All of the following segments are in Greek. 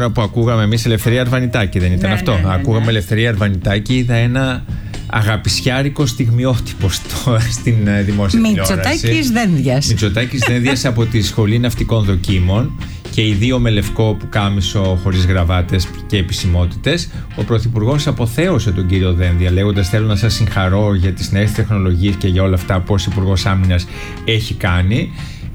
ώρα που ακούγαμε εμείς Ελευθερία Αρβανιτάκη, δεν ήταν αυτό? Ακούγαμε Ελευθερία Αρβανιτάκη, είδα ένα αγαπησιάρικο στιγμιότυπο στην δημόσια τηλεόραση. Μητσοτάκης Δένδιας από τη Σχολή Ναυτικών Δοκίμων και οι δύο με λευκό πουκάμισο χωρίς γραβάτες και επισημότητες. Ο Πρωθυπουργός αποθέωσε τον κύριο Δένδια λέγοντας: θέλω να σας συγχαρώ για τις νέες τεχνολογίες και για όλα αυτά που ως Υπουργός Άμυνας έχει κάνει.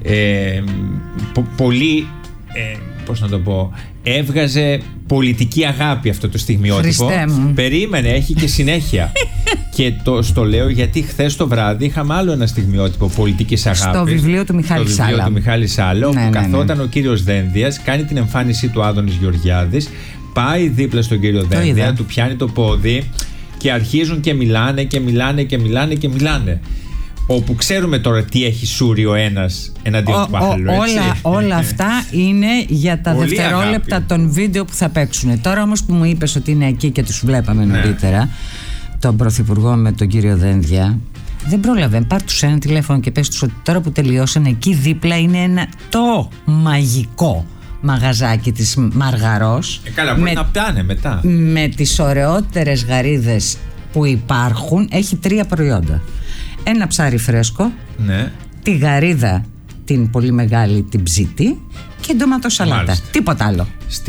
Πολύ, πώς να το πω, έβγαζε πολιτική αγάπη αυτό το στιγμιότυπο. Περίμενε, έχει και συνέχεια. Και στο λέω γιατί χθες το βράδυ είχαμε άλλο ένα στιγμιότυπο πολιτικής αγάπης. Στο βιβλίο του Μιχάλη Σάλα. Όπου καθόταν ο κύριος Δένδιας, κάνει την εμφάνισή του Άδωνης Γεωργιάδης, πάει δίπλα στον κύριο Δένδια, του πιάνει το πόδι και αρχίζουν και μιλάνε και μιλάνε και μιλάνε και μιλάνε. Όπου ξέρουμε τώρα τι έχει σούρει ο ένας εναντίον του άλλου. Όλα αυτά είναι για τα δευτερόλεπτα αγάπη των βίντεο που θα παίξουν. Τώρα όμως που μου είπες ότι είναι εκεί και τους βλέπαμε νωρίτερα, τον Πρωθυπουργό με τον κύριο Δένδια, δεν πρόλαβε. Πάρ' τους ένα τηλέφωνο και πες τους ότι τώρα που τελειώσαν, εκεί δίπλα είναι ένα το μαγικό μαγαζάκι της Μαργαρός. Καλά, μπορεί να πιάνε μετά. Με τις ωραιότερες γαρίδες που υπάρχουν. Έχει 3 προϊόντα. Ένα ψάρι φρέσκο, τη γαρίδα την πολύ μεγάλη την ψήτη και ντοματοσαλάτα. Τίποτα άλλο.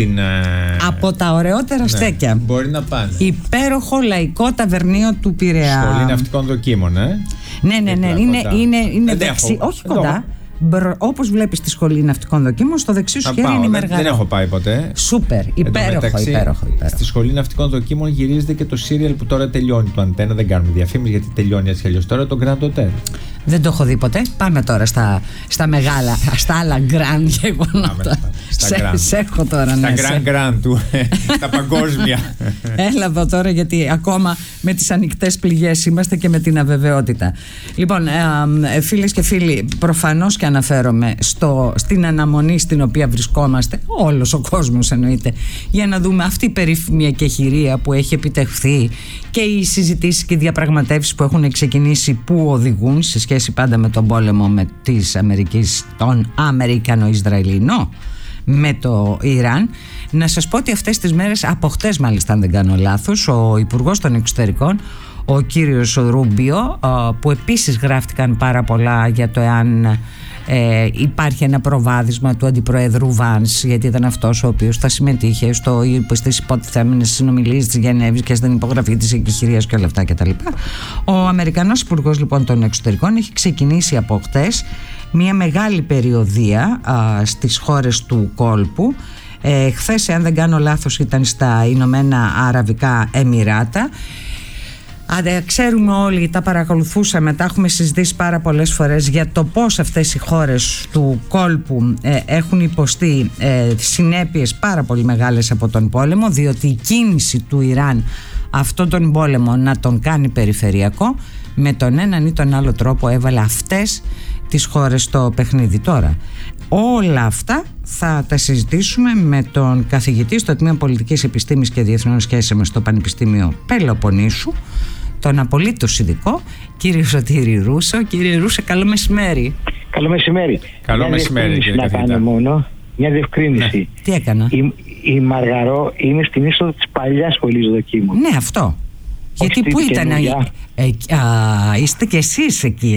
Από τα ωραιότερα στέκια. Μπορεί να πάνε. Υπέροχο λαϊκό ταβερνίο του Πειραιά. Σχολή Ναυτικών Δοκίμων, Ναι. Είναι δεξί, όχι κοντά. Όπως βλέπεις τη Σχολή Ναυτικών Δοκίμων, στο δεξί σου χέρι είναι η Μαργαρό. Δεν έχω πάει ποτέ. Σούπερ, υπέροχο. Στη Σχολή Ναυτικών Δοκίμων γυρίζεται και το σύριαλ που τώρα τελειώνει το Αντένα. Δεν κάνουμε διαφήμιση γιατί τελειώνει έτσι κι αλλιώς τώρα, το Grand Hotel. Δεν το έχω δει ποτέ. Πάμε τώρα στα μεγάλα, στα άλλα grand γεγονότα. Σε έχω τώρα. Στα grand του, τα παγκόσμια. Έλα εδώ τώρα, γιατί ακόμα με τις ανοιχτές πληγές είμαστε και με την αβεβαιότητα. Λοιπόν, φίλες και φίλοι, προφανώς και αναφέρομαι στην αναμονή στην οποία βρισκόμαστε, όλος ο κόσμος εννοείται, για να δούμε αυτή η περίφημη εκεχηρία που έχει επιτευχθεί και οι συζητήσεις και οι διαπραγματεύσεις που έχουν ξεκινήσει, που οδηγούν σε σχέση πάντα με τον πόλεμο με της Αμερικής, τον Αμερικανο-Ισραηλινό, με το Ιράν. Να σας πω ότι αυτές τις μέρες, από χτες μάλιστα αν δεν κάνω λάθος, ο Υπουργός των Εξωτερικών, ο κύριος Ρούμπιο, που επίσης γράφτηκαν πάρα πολλά για το εάν υπάρχει ένα προβάδισμα του Αντιπροέδρου Βάνς, γιατί ήταν αυτός ο οποίος θα συμμετείχε στις υποτιθέμενες συνομιλίες της Γενέβης και στην υπογραφή της εκεχηρίας και όλα αυτά κτλ. Ο Αμερικανός Υπουργός λοιπόν των Εξωτερικών έχει ξεκινήσει από χτες μια μεγάλη περιοδεία στις χώρες του κόλπου. Χθες, αν δεν κάνω λάθος, ήταν στα Ηνωμένα Αραβικά Εμιράτα. Ξέρουμε όλοι, τα παρακολουθούσαμε, τα έχουμε συζητήσει πάρα πολλές φορές για το πώς αυτές οι χώρες του κόλπου έχουν υποστεί συνέπειες πάρα πολύ μεγάλες από τον πόλεμο, διότι η κίνηση του Ιράν αυτόν τον πόλεμο να τον κάνει περιφερειακό, με τον έναν ή τον άλλο τρόπο έβαλε αυτές τις χώρες στο παιχνίδι. Τώρα όλα αυτά θα τα συζητήσουμε με τον καθηγητή στο Τμήμα Πολιτικής Επιστήμης και Διεθνών Σχέσεων στο Πανεπιστήμιο Πελοποννήσου, τον απολύτως ειδικό κύριο Σωτήρη Ρούσο. Κύριε Ρούσο, καλό μεσημέρι. Καλό μεσημέρι. Καλό μεσημέρι, κύριε καθηγητά. Να κάνω μόνο μια διευκρίνηση. Ναι. Τι έκανα? Η Μαργαρό είναι στην είσοδο της παλιάς σχολής δοκίμων. Ναι, αυτό. Γιατί πού ήταν είστε κι εσείς εκεί,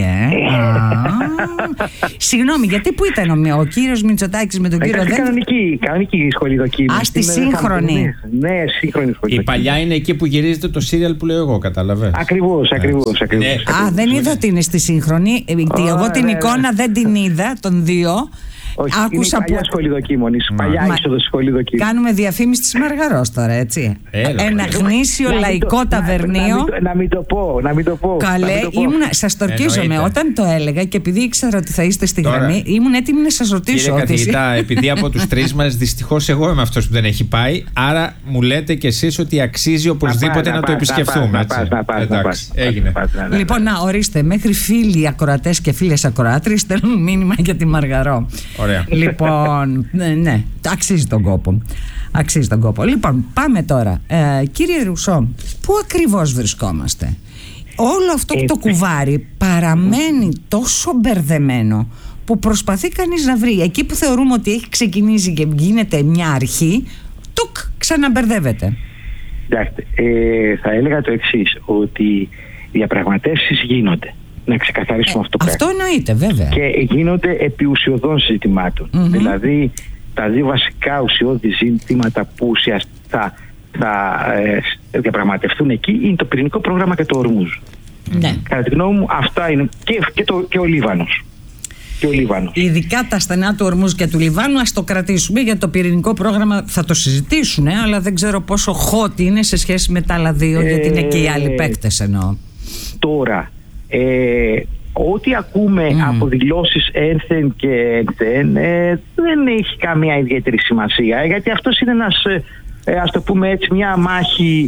Συγγνώμη, γιατί πού ήταν ο κύριος Μητσοτάκης με τον κύριο Δένδια? Κανονική σχολή δοκίμων. Στη σύγχρονη. Ναι, σύγχρονη σχολή. Η παλιά είναι εκεί που γυρίζεται το σύριαλ που λέω εγώ, κατάλαβε. Ακριβώς. Δεν είδα ότι είναι στη σύγχρονη. Εγώ την εικόνα δεν την είδα, των δύο. Όχι, άκουσα είναι η παλιά σχολή δοκίμων, η παλιά είσοδο σχολή δοκίμων. Κάνουμε διαφήμιση της Μαργαρός τώρα, έτσι. Ένα γνήσιο λαϊκό ταβερνίο. Να μην το πω. Καλέ, σας το ορκίζομαι. Όταν το έλεγα και επειδή ήξερα ότι θα είστε στη γραμμή, ήμουν έτοιμη να σας ρωτήσω. Κύριε καθηγητά, επειδή από τους τρεις μας δυστυχώς εγώ είμαι αυτός που δεν έχει πάει, άρα μου λέτε κι εσείς ότι αξίζει οπωσδήποτε να το επισκεφθούμε. Εντάξει, έγινε. Λοιπόν, να ορίστε, μέχρι φίλοι ακροατές και φίλες ακροάτριες στέλνουν μήνυμα για τη Μαργαρό. Ωραία. Λοιπόν, ναι, αξίζει τον κόπο. Λοιπόν, πάμε τώρα. Κύριε Ρουσό, πού ακριβώς βρισκόμαστε? Όλο αυτό το κουβάρι παραμένει τόσο μπερδεμένο που προσπαθεί κανείς να βρει εκεί που θεωρούμε ότι έχει ξεκινήσει και γίνεται μια αρχή, τουκ, ξαναμπερδεύεται. Κοιτάξτε, θα έλεγα το εξής, ότι οι διαπραγματεύσεις γίνονται. Να ξεκαθαρίσουμε αυτό πέρα. Αυτό εννοείται, βέβαια. Και γίνονται επί ουσιωδών ζητημάτων. Δηλαδή, τα δύο βασικά ουσιώδη ζητήματα που ουσιαστικά θα διαπραγματευτούν εκεί είναι το πυρηνικό πρόγραμμα και το Ορμούζ. Ναι. Κατά τη γνώμη μου, αυτά είναι. Και ο Λίβανος. Ειδικά τα στενά του Ορμούζ και του Λιβάνου, ας το κρατήσουμε, για το πυρηνικό πρόγραμμα θα το συζητήσουν, αλλά δεν ξέρω πόσο hot είναι σε σχέση με τα άλλα δύο, γιατί είναι και οι άλλοι παίκτες εννοώ. Τώρα, ό,τι ακούμε από δηλώσεις ένθεν και ένθεν δεν έχει καμία ιδιαίτερη σημασία, γιατί αυτός είναι ένας, ας το πούμε έτσι, μια μάχη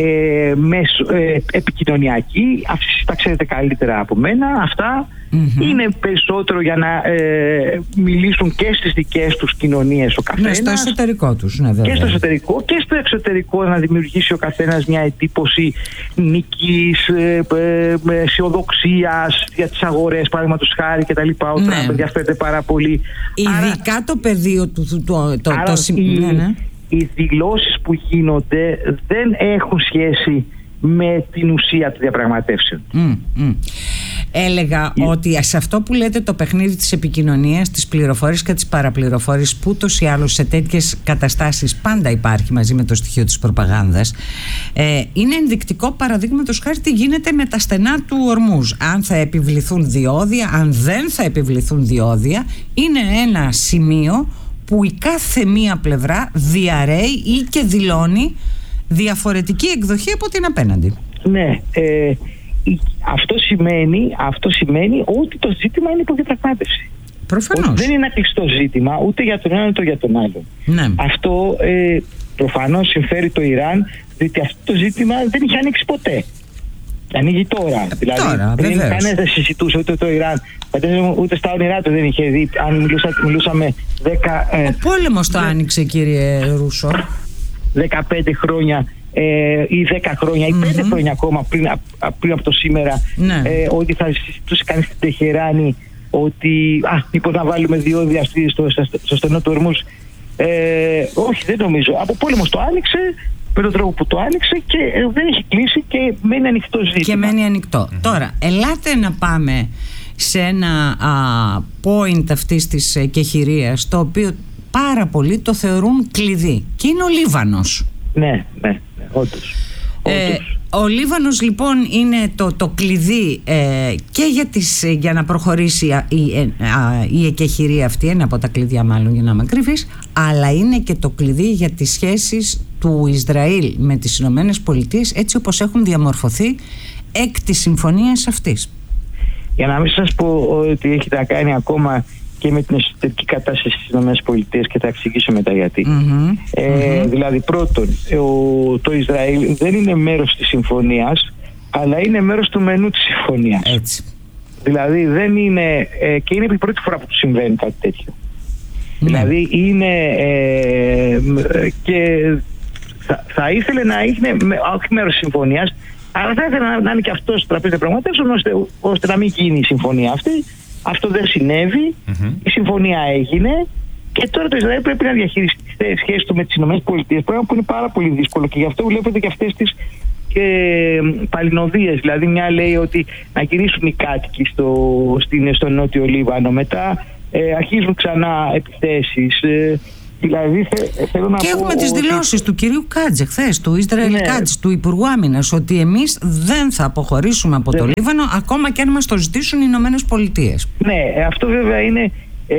επικοινωνιακή. Αυτοί τα ξέρετε καλύτερα από μένα αυτά. Είναι περισσότερο για να μιλήσουν και στις δικές τους κοινωνίες ο καθένας. Ναι, στο εσωτερικό τους, ναι, βέβαια. Και στο εσωτερικό και στο εξωτερικό, να δημιουργήσει ο καθένας μια εντύπωση νίκης, αισιοδοξίας για τις αγορές, παραδείγματος χάρη κτλ. Ο Τραμπ ενδιαφέρεται πάρα πολύ. Ειδικά το πεδίο του. Οι δηλώσεις που γίνονται δεν έχουν σχέση με την ουσία των διαπραγματεύσεων. Έλεγα ότι σε αυτό που λέτε, το παιχνίδι της επικοινωνίας, της πληροφόρησης και της παραπληροφόρησης, που ούτως ή άλλως σε τέτοιες καταστάσεις πάντα υπάρχει μαζί με το στοιχείο της προπαγάνδας, είναι ενδεικτικό, παραδείγματος χάρη, τι γίνεται με τα στενά του Ορμούζ. Αν θα επιβληθούν διόδια, αν δεν θα επιβληθούν διόδια, είναι ένα σημείο που η κάθε μία πλευρά διαρρέει ή και δηλώνει διαφορετική εκδοχή από την απέναντι. Ναι, αυτό σημαίνει ότι το ζήτημα είναι υποδιαπραγμάτευση. Προφανώς. Ότι δεν είναι ένα κλειστό ζήτημα ούτε για τον έναν ούτε για τον άλλον. Ναι. Αυτό προφανώς συμφέρει το Ιράν, διότι αυτό το ζήτημα δεν είχε ανοίξει ποτέ. Ανοίγει τώρα. Δηλαδή πριν κανένας δεν συζητούσε ούτε το Ιράν, ούτε στα όνειρά του δεν είχε δει. Αν μιλούσαμε 10. Ο πόλεμος το άνοιξε, κύριε Ρούσο. 15 χρόνια ή 10 χρόνια ή 5 χρόνια ακόμα πριν από το σήμερα, ότι θα συζητούσε κανείς στην Τεχεράνη ότι μήπως να βάλουμε διόδια στο στενό του Ορμούζ. Όχι, δεν νομίζω. Από πόλεμος το άνοιξε, με τον τρόπο που το άνοιξε, και δεν έχει κλείσει και μένει ανοιχτό ζήτημα. Και μένει ανοιχτό. Τώρα, ελάτε να πάμε σε ένα point αυτής της κεχηρίας, το οποίο πάρα πολλοί το θεωρούν κλειδί, και είναι ο Λίβανος. Ναι, όντως. Ο Λίβανος λοιπόν είναι το κλειδί και για να προχωρήσει η εκεχηρία αυτή, ένα από τα κλειδιά μάλλον για να είμαι ακριβής, αλλά είναι και το κλειδί για τις σχέσεις του Ισραήλ με τις Ηνωμένες Πολιτείες, έτσι όπως έχουν διαμορφωθεί εκ της συμφωνίας αυτής. Για να μην σας πω ότι έχει να κάνει ακόμα και με την εσωτερική κατάσταση στις ΗΠΑ, και θα εξηγήσω μετά γιατί. Δηλαδή, πρώτον, το Ισραήλ δεν είναι μέρος της συμφωνίας, αλλά είναι μέρος του μενού της συμφωνίας. Έτσι. Δηλαδή δεν είναι, και είναι η πρώτη φορά που του συμβαίνει κάτι τέτοιο. Δηλαδή είναι και θα ήθελε να είναι όχι μέρος της συμφωνίας, αλλά θα ήθελε να είναι και αυτό στο τραπέζι διαπραγματεύσεων, ώστε να μην γίνει η συμφωνία αυτή. Αυτό δεν συνέβη. Η συμφωνία έγινε και τώρα το Ισραήλ πρέπει να διαχειριστεί τις σχέσεις του με τις ΗΠΑ, πράγμα που είναι πάρα πολύ δύσκολο, και γι' αυτό βλέπετε και αυτές τις παλινοδίες. Δηλαδή, μια λέει ότι να γυρίσουν οι κάτοικοι στο νότιο Λίβανο, μετά αρχίζουν ξανά επιθέσεις. Δηλαδή, θέλω να και πω έχουμε τις δηλώσεις του κυρίου Κάτζε χθες, του Ισραήλ Κάτζε, του Υπουργού Άμυνας, ότι εμείς δεν θα αποχωρήσουμε από το Λίβανο ακόμα και αν μας το ζητήσουν οι Ηνωμένες Πολιτείες. Ναι, αυτό βέβαια είναι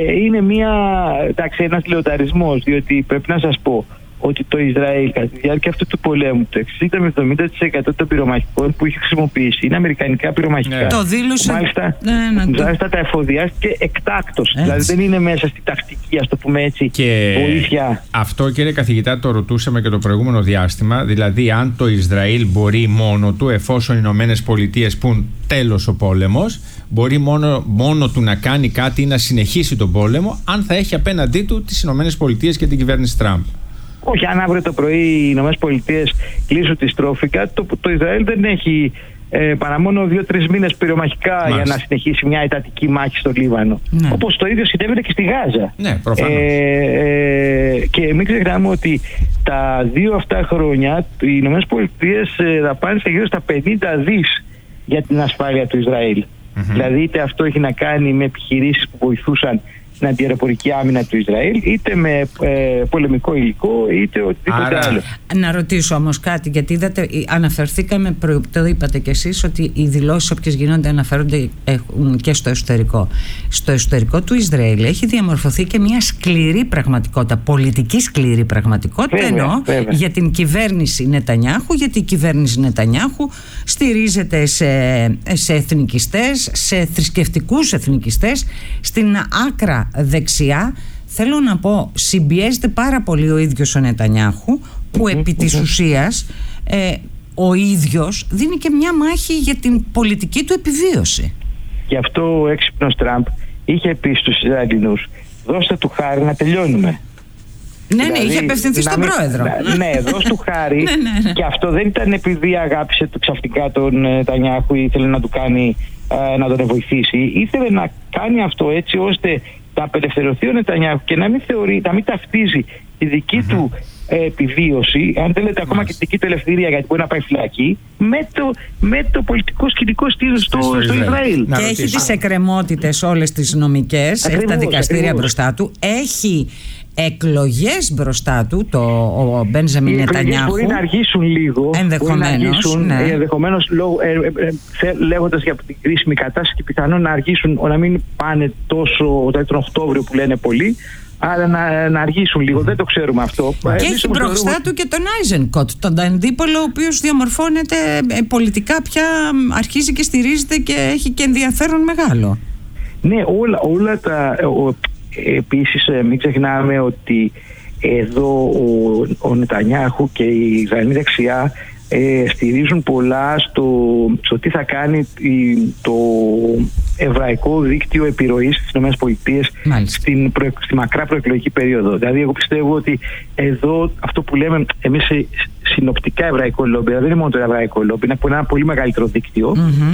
ένας λεωταρισμός, διότι πρέπει να σας πω ότι το Ισραήλ κατά τη διάρκεια αυτού του πολέμου, το 60 με 70% των πυρομαχικών που έχει χρησιμοποιήσει είναι αμερικανικά πυρομαχικά. Το δήλωσε. Μάλιστα τα εφοδιάστηκε εκτάκτως. Δηλαδή δεν είναι μέσα στη τακτική, ας το πούμε έτσι, βοήθεια. Αυτό, κύριε καθηγητά, το ρωτούσαμε και το προηγούμενο διάστημα. Δηλαδή, αν το Ισραήλ μπορεί μόνο του, εφόσον οι Ηνωμένες Πολιτείες πουν τέλος ο πόλεμος, μπορεί μόνο του να κάνει κάτι ή να συνεχίσει τον πόλεμο, αν θα έχει απέναντί του τις Ηνωμένες Πολιτείες και την κυβέρνηση Τραμπ. Όχι, αν αύριο το πρωί οι Ηνωμένες Πολιτείες κλείσουν τη στρόφικα, το Ισραήλ δεν έχει παρά μόνο 2-3 μήνες πυρομαχικά για να συνεχίσει μια εντατική μάχη στο Λίβανο. Ναι. Όπως το ίδιο συνέβαινε και στη Γάζα. Ναι, προφανώς. Και μην ξεχνάμε ότι τα 2 αυτά χρόνια οι Ηνωμένες Πολιτείες δαπάνησαν γύρω στα 50 δις για την ασφάλεια του Ισραήλ. Δηλαδή είτε αυτό έχει να κάνει με επιχειρήσεις που βοηθούσαν στην αντιαεροπορική άμυνα του Ισραήλ, είτε με πολεμικό υλικό, είτε οτιδήποτε άλλο. Να ρωτήσω όμως κάτι, γιατί είδατε, αναφερθήκαμε, το είπατε κι εσείς, ότι οι δηλώσεις όποιες γίνονται αναφέρονται και στο εσωτερικό. Στο εσωτερικό του Ισραήλ έχει διαμορφωθεί και μια σκληρή πραγματικότητα, πολιτική σκληρή πραγματικότητα, ενώ για την κυβέρνηση Νετανιάχου, γιατί η κυβέρνηση Νετανιάχου στηρίζεται σε εθνικιστές, σε θρησκευτικούς εθνικιστές, στην άκρα δεξιά. Θέλω να πω, συμπιέζεται πάρα πολύ ο ίδιος ο Νετανιάχου, που επί της ουσίας ο ίδιος δίνει και μια μάχη για την πολιτική του επιβίωση. Γι' αυτό ο έξυπνος Τραμπ είχε πει στους Ισραηλινούς, δώστε του χάρη να τελειώνουμε. Ναι, δηλαδή, είχε απευθυνθεί στον πρόεδρο. Ναι, δώστε του χάρη. Ναι. Και αυτό δεν ήταν επειδή αγάπησε ξαφνικά τον Νετανιάχου ή ήθελε να του κάνει, να τον βοηθήσει. Ήθελε να κάνει αυτό έτσι ώστε να απελευθερωθεί ο Νετανιάχου και να μην θεωρεί, να μην ταυτίζει τη δική του επιβίωση, αν θέλετε ακόμα και τη δική του ελευθερία, γιατί μπορεί να πάει φυλακή, με το πολιτικό σκηνικό στο Ισραήλ. Και έχει τις εκκρεμότητες όλες τις νομικές, έχει τα δικαστήρια μπροστά του, έχει εκλογές μπροστά του, ο Μπένζαμιν Νετανιάχου. Μπορεί να αργήσουν λίγο. Ενδεχομένως λέγοντας για την κρίσιμη κατάσταση, και πιθανόν να αργήσουν, να μην πάνε τόσο τον Οκτώβριο που λένε πολλοί, αλλά να αργήσουν λίγο. Δεν το ξέρουμε αυτό. Και έχει μπροστά του και τον Άιζενκοτ, τον αντίπολο, ο οποίος διαμορφώνεται πολιτικά πια, αρχίζει και στηρίζεται και έχει και ενδιαφέρον μεγάλο. Ναι, όλα τα... Επίσης μην ξεχνάμε ότι εδώ ο Νετανιάχου και η Ισραηλινή δεξιά στηρίζουν πολλά στο τι θα κάνει το εβραϊκό δίκτυο επιρροής στις ΗΠΑ στη μακρά προεκλογική περίοδο. Δηλαδή εγώ πιστεύω ότι εδώ αυτό που λέμε εμείς συνοπτικά εβραϊκό λόμπι, δεν είναι μόνο το εβραϊκό λόμπι, είναι από ένα πολύ μεγαλύτερο δίκτυο,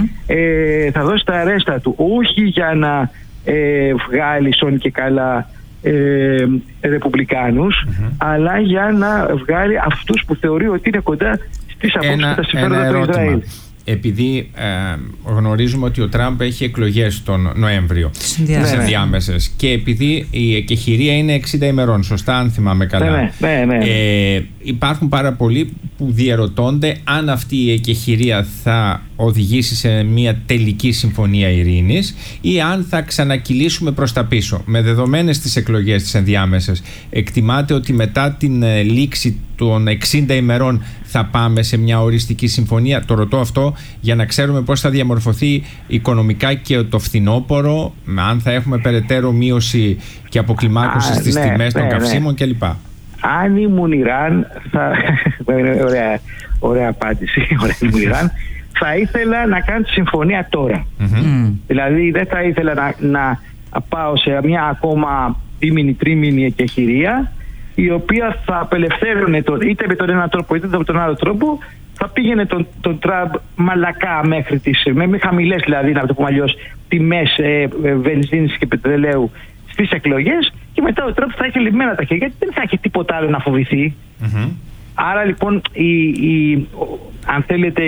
θα δώσει τα αρέστα του, όχι για να βγάλει σώνει και καλά ρεπουμπλικάνους, αλλά για να βγάλει αυτούς που θεωρεί ότι είναι κοντά στις απόψεις και τα συμφέροντα του Ισραήλ. Επειδή γνωρίζουμε ότι ο Τραμπ έχει εκλογές τον Νοέμβριο, τις ενδιάμεσες, και επειδή η εκεχηρία είναι 60 ημερών, σωστά, αν θυμάμαι καλά, υπάρχουν πάρα πολλοί που διαρωτώνται αν αυτή η εκεχηρία θα οδηγήσει σε μια τελική συμφωνία ειρήνης ή αν θα ξανακυλήσουμε προς τα πίσω. Με δεδομένες τις εκλογές τις ενδιάμεσες, εκτιμάται ότι μετά την λήξη των 60 ημερών θα πάμε σε μια οριστική συμφωνία? Το ρωτώ αυτό για να ξέρουμε πώς θα διαμορφωθεί οικονομικά και το φθινόπωρο, αν θα έχουμε περαιτέρω μείωση και αποκλιμάκωση στις τιμές των καυσίμων κλπ. Αν ήμουν Ιράν, ωραία απάντηση, θα ήθελα να κάνω τη συμφωνία τώρα. Δηλαδή δεν θα ήθελα να πάω σε μια ακόμα δίμηνη-τρίμηνη εκεχηρία, η οποία θα απελευθέρωνε είτε με τον ένα τρόπο είτε με τον άλλο τρόπο, θα πήγαινε τον Τραμπ μαλακά μέχρι με χαμηλές, δηλαδή να το πούμε αλλιώς, τιμές βενζίνης και πετρελαίου στις εκλογές, και μετά ο Τραμπ θα έχει λυμμένα τα χέρια, γιατί δεν θα έχει τίποτα άλλο να φοβηθεί. Άρα λοιπόν αν θέλετε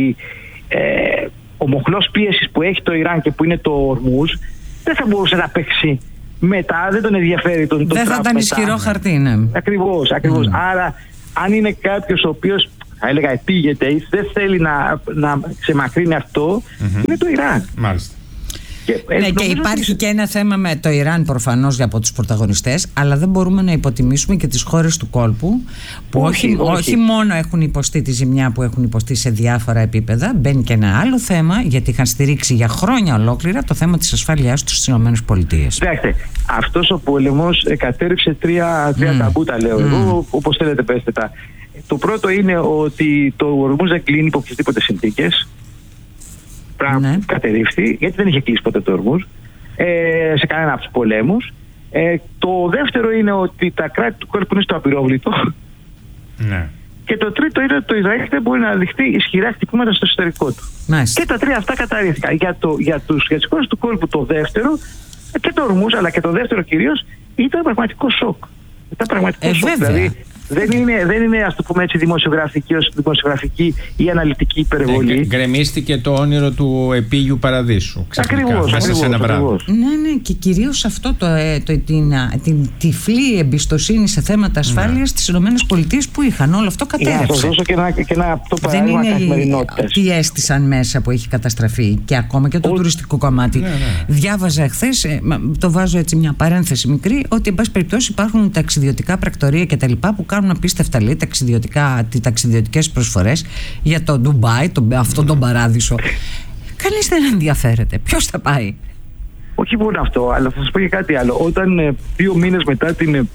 ο μοχλός πίεσης που έχει το Ιράν και που είναι το Ορμούζ δεν θα μπορούσε να παίξει μετά, δεν τον ενδιαφέρει τον Τραμπ. Δεν θα ήταν ισχυρό χαρτί, ναι. Ακριβώς. Άρα αν είναι κάποιος ο οποίος, θα έλεγα, επίγεται ή δεν θέλει να ξεμακρύνει αυτό, είναι το Ιράν. Μάλιστα. Και υπάρχει και ένα θέμα με το Ιράν προφανώς από τους πρωταγωνιστές, αλλά δεν μπορούμε να υποτιμήσουμε και τις χώρες του κόλπου που όχι μόνο έχουν υποστεί τη ζημιά που έχουν υποστεί σε διάφορα επίπεδα. Μπαίνει και ένα άλλο θέμα, γιατί είχαν στηρίξει για χρόνια ολόκληρα το θέμα της ασφάλειάς τους στις ΗΠΑ. Κοιτάξτε, αυτός ο πόλεμος κατέριψε τρία ταμπούτα, λέω εγώ, όπως θέλετε πέστε τα. Το πρώτο είναι ότι το Ορμούζ δεν κλείνει υπό οποιασδήποτε συνθήκες. Πράγμα που κατερρίφθη, γιατί δεν είχε κλείσει ποτέ το Ορμούζ σε κανένα από τους πολέμους. Το δεύτερο είναι ότι τα κράτη του κόλπου είναι στο απειρόβλητο. Και το τρίτο είναι ότι το Ισραήλ δεν μπορεί να δεχτεί ισχυρά χτυπήματα στο εσωτερικό του. Και τα τρία αυτά καταρρίφθηκαν. Για τις χώρες του κόλπου το δεύτερο, και το Ορμούζ, αλλά και το δεύτερο κυρίως, ήταν πραγματικό σοκ. Δηλαδή Δεν είναι, ας το πούμε έτσι, δημοσιογραφική ή αναλυτική υπερβολή. Γκρεμίστηκε το όνειρο του επίγειου παραδείσου. Ακριβώς. Ναι, και κυρίως αυτό την τυφλή εμπιστοσύνη σε θέματα ασφάλειας στις ΗΠΑ που είχαν. Όλο αυτό κατέρευσε. Να σας δώσω και ένα παράδειγμα καθημερινότητας. Τι έστησαν μέσα που έχει καταστραφεί, και ακόμα και το τουριστικό κομμάτι. Διάβαζα χθες, το βάζω έτσι μια παρένθεση μικρή, ότι εν πάση περιπτώσει υπάρχουν ταξιδιωτικά πρακτορεία και τα λοιπά που κάνουν απίστευτα, λέει, ταξιδιωτικές προσφορές για το Ντουμπάι, αυτόν τον παράδεισο. Κανείς δεν ενδιαφέρεται. Ποιος θα πάει? Όχι μόνο αυτό, αλλά θα σας πω και κάτι άλλο. Όταν 2 μήνες μετά την...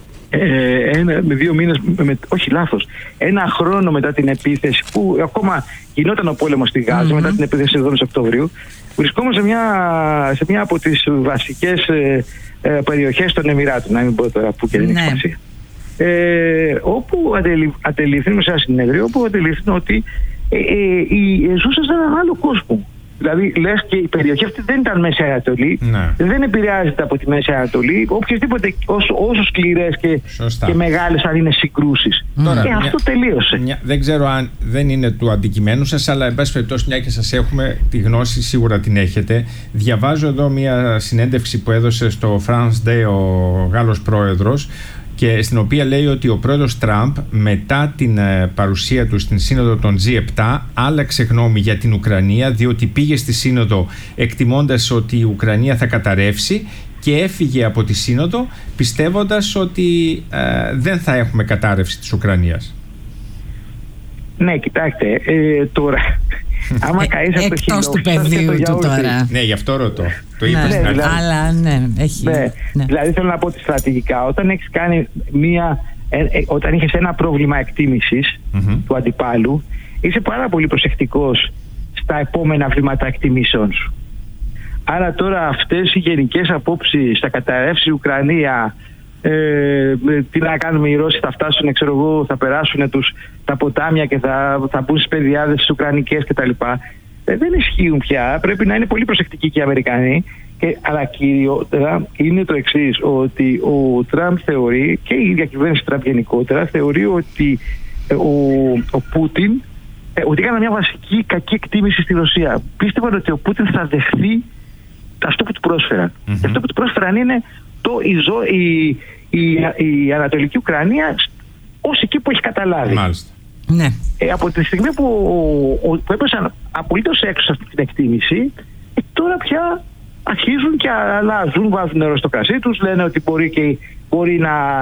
ένα χρόνο μετά την επίθεση, που ακόμα γινόταν ο πόλεμος στη Γάζα, μετά την επίθεση 7 Οκτωβρίου, βρισκόμαστε σε μια από τις βασικές περιοχές των Εμιράτων, να μην πω τώρα που και δεν έχει σημασία, όπου αντελήφθηνε σε ένα συνέδριο, όπου αντελήφθηνε ότι ζούσαν σε έναν άλλο κόσμο. Δηλαδή, λες και η περιοχή αυτή δεν ήταν Μέση Ανατολή, δεν επηρεάζεται από τη Μέση Ανατολή, οποιασδήποτε, όσο σκληρές και μεγάλες αν είναι συγκρούσεις. Και αυτό τελείωσε. Δεν ξέρω αν δεν είναι του αντικειμένου σας, αλλά εν πάση περιπτώσει, μια και σας έχουμε τη γνώση, σίγουρα την έχετε. Διαβάζω εδώ μια συνέντευξη που έδωσε στο France Day ο Γάλλος πρόεδρος, και στην οποία λέει ότι ο πρόεδρος Τραμπ, μετά την παρουσία του στην σύνοδο των G7, άλλαξε γνώμη για την Ουκρανία, διότι πήγε στη σύνοδο εκτιμώντας ότι η Ουκρανία θα καταρρεύσει, και έφυγε από τη σύνοδο πιστεύοντας ότι δεν θα έχουμε κατάρρευση της Ουκρανίας. Ναι, κοιτάξτε, τώρα... Άμα καείς από το εκτός του πεδίου του τώρα. Ναι, γι' αυτό ρωτώ. Το είπα στην αρχή. Αλλά έχει. Δηλαδή θέλω να πω ότι στρατηγικά, όταν έχεις κάνει όταν είχες ένα πρόβλημα εκτίμησης του αντιπάλου, είσαι πάρα πολύ προσεκτικός στα επόμενα βήματα εκτιμήσεων σου. Άρα τώρα αυτές οι γενικές απόψεις, θα καταρρεύσει η Ουκρανία, τι να κάνουμε, οι Ρώσοι θα φτάσουν, ξέρω εγώ, θα περάσουν τα ποτάμια και θα μπουν στις πεδιάδες τις Ουκρανικές κτλ. Δεν ισχύουν πια. Πρέπει να είναι πολύ προσεκτικοί και οι Αμερικανοί. Αλλά κυριότερα είναι το εξής, ότι ο Τραμπ θεωρεί, και η διακυβέρνηση Τραμπ γενικότερα, θεωρεί ότι ο Πούτιν ότι έκανε μια βασική κακή εκτίμηση στη Ρωσία. Πίστευαν ότι ο Πούτιν θα δεχθεί αυτό που του πρόσφεραν. Και αυτό που του πρόσφεραν είναι η Ανατολική Ουκρανία ως εκεί που έχει καταλάβει. Μάλιστα. Ναι. Από τη στιγμή που έπεσαν απολύτως έξω σε αυτή την εκτίμηση, τώρα πια αρχίζουν και αλλάζουν, βάζουν νερό στο κρασί τους, λένε ότι μπορεί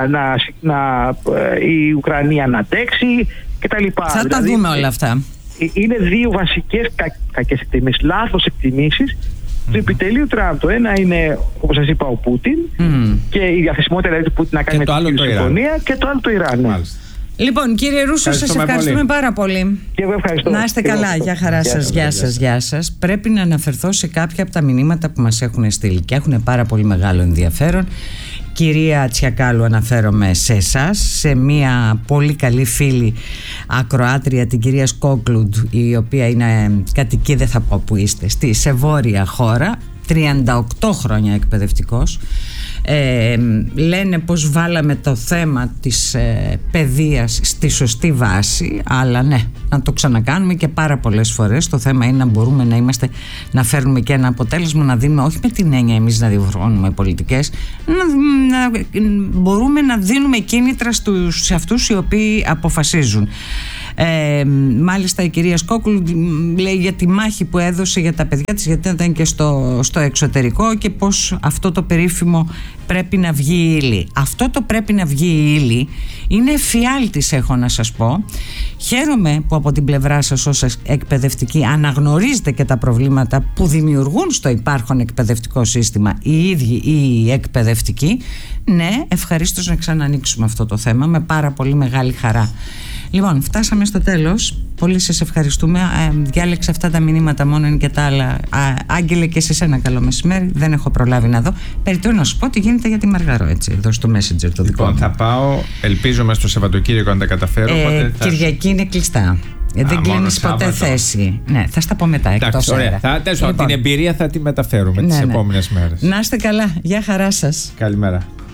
η Ουκρανία να αντέξει κτλ. Θα τα δούμε όλα αυτά. Είναι 2 βασικές κακές εκτιμήσεις, λάθος εκτιμήσεις του επιτελείου Τραμπ. Το ένα είναι, όπως σας είπα, ο Πούτιν και η διαθεσιμότητα δηλαδή του Πούτιν να κάνει με τη συμφωνία, και το άλλο το Ιράν. Μάλιστα. Λοιπόν, κύριε Ρούσο, σας ευχαριστούμε πάρα πολύ. Και εγώ ευχαριστώ. Να είστε καλά. Γεια χαρά σας. Γεια σας. Πρέπει να αναφερθώ σε κάποια από τα μηνύματα που μας έχουν στείλει και έχουν πάρα πολύ μεγάλο ενδιαφέρον. Κυρία Τσιακάλου, αναφέρομαι σε εσάς, σε μια πολύ καλή φίλη ακροάτρια, την κυρία Σκόκλουντ, η οποία είναι κατοική, δεν θα πω που είστε, σε βόρεια χώρα, 38 χρόνια εκπαιδευτικός. Λένε πως βάλαμε το θέμα της παιδείας στη σωστή βάση, αλλά ναι, να το ξανακάνουμε και πάρα πολλές φορές. Το θέμα είναι να μπορούμε να φέρνουμε και ένα αποτέλεσμα, να δίνουμε, όχι με την έννοια εμείς να διορθώνουμε πολιτικές, να μπορούμε να δίνουμε κίνητρα σε αυτούς οι οποίοι αποφασίζουν. Μάλιστα η κυρία Σκόκουλ λέει για τη μάχη που έδωσε για τα παιδιά της, γιατί ήταν και στο εξωτερικό, και πως αυτό το περίφημο πρέπει να βγει η ύλη. Αυτό το πρέπει να βγει η ύλη είναι εφιάλτης, έχω να σας πω. Χαίρομαι που από την πλευρά σας ως εκπαιδευτικοί αναγνωρίζετε και τα προβλήματα που δημιουργούν στο υπάρχον εκπαιδευτικό σύστημα οι ίδιοι οι εκπαιδευτικοί. Ναι, ευχαρίστως να ξανανοίξουμε αυτό το θέμα με πάρα πολύ μεγάλη χαρά. Λοιπόν, φτάσαμε στο τέλος. Πολύ σας ευχαριστούμε. Διάλεξα αυτά τα μηνύματα μόνο, είναι και τα άλλα. Άγγελε, και σε σένα καλό μεσημέρι. Δεν έχω προλάβει να δω. Περιττώ να σου πω τι γίνεται για τη Μαργαρό, έτσι, εδώ στο Messenger το δικό μου. Θα πάω, ελπίζω μέσα στο Σαββατοκύριακο αν τα καταφέρω. Κυριακή είναι κλειστά. Δεν κλείνεις ποτέ θέση. Ναι, θα στα πω μετά. Εντάξει, ωραία. Την εμπειρία θα τη μεταφέρουμε τις επόμενες μέρες. Να είστε καλά. Γεια χαρά σας. Καλημέρα.